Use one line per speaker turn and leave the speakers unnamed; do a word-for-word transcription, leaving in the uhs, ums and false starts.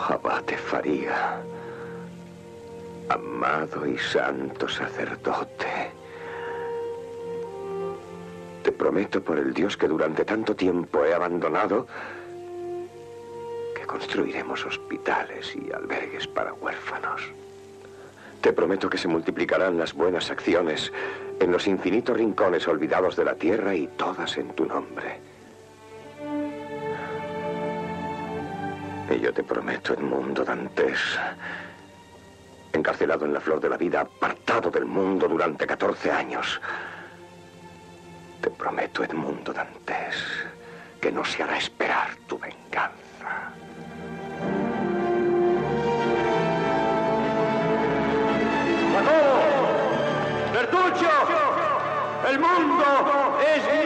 abate Faría, amado y santo sacerdote, te prometo por el Dios que durante tanto tiempo he abandonado que construiremos hospitales y albergues para huérfanos. Te prometo que se multiplicarán las buenas acciones en los infinitos rincones olvidados de la tierra y todas en tu nombre. Y yo te prometo, Edmundo Dantes, encarcelado en la flor de la vida, apartado del mundo durante catorce años, te prometo, Edmundo Dantes, que no se hará esperar tu venganza.
¡Bertuccio! ¡El mundo es